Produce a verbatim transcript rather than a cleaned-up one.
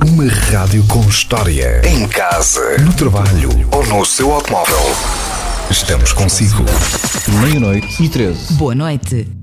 Uma rádio com história. Em casa, no trabalho ou no seu automóvel. Estamos consigo. Meia-noite e treze. Boa noite.